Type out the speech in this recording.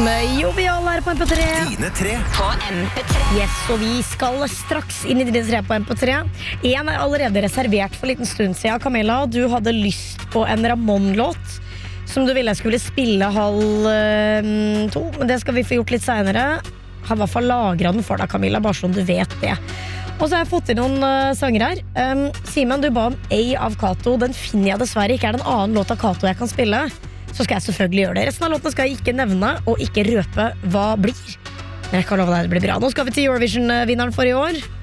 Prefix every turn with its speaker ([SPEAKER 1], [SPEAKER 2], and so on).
[SPEAKER 1] Med Jovial her på MP3.
[SPEAKER 2] Dine tre
[SPEAKER 3] På MP3.
[SPEAKER 1] Yes, og vi skal straks inn i Dine tre på MP3. En er allerede reservert for en liten stund siden. Camilla, du hadde lyst på en Ramón-låt som du ville jeg skulle spille 1:30, men det skal vi få gjort litt senere. Har i hvert fall lagret den for deg, Camilla, bare sånn du vet det. Og så har jeg fått inn noen sanger her. Simen, du ba om A av Kato. Den finner jeg dessverre ikke. Er det en annen låt av Kato jeg kan spille, så skal jeg selvfølgelig gjøre det. Resten av låtene skal jeg ikke nevne og ikke røpe hva blir. Men jeg kan love deg det blir bra. Nå skal vi til Eurovision-vinneren for i år.